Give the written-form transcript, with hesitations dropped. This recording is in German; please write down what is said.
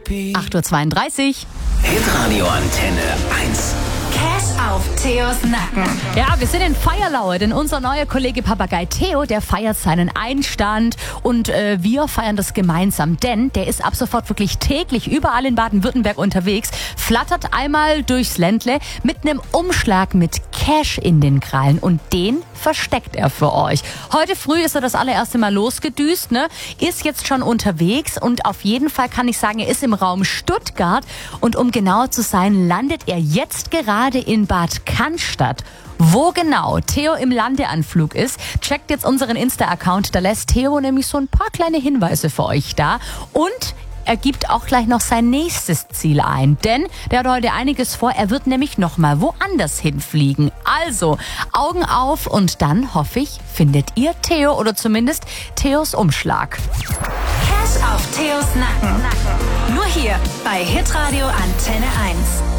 8:32 Uhr. Hitradio Antenne 1. Cash auf Theos Nacken. Ja, wir sind in Feierlaue, denn unser neuer Kollege Papagei Theo, der feiert seinen Einstand und wir feiern das gemeinsam, denn der ist ab sofort wirklich täglich überall in Baden-Württemberg unterwegs, flattert einmal durchs Ländle mit einem Umschlag mit Cash in den Krallen und den versteckt er für euch. Heute früh ist er das allererste Mal losgedüst, ne? Ist jetzt schon unterwegs und auf jeden Fall kann ich sagen, er ist im Raum Stuttgart und um genauer zu sein, landet er jetzt gerade in Bad Cannstatt. Wo genau Theo im Landeanflug ist, checkt jetzt unseren Insta-Account, da lässt Theo nämlich so ein paar kleine Hinweise für euch da und er gibt auch gleich noch sein nächstes Ziel ein, denn der hat heute einiges vor. Er wird nämlich nochmal woanders hinfliegen. Also, Augen auf und dann, hoffe ich, findet ihr Theo oder zumindest Theos Umschlag. Cash auf Theos Nacken. Nur hier bei Hitradio Antenne 1.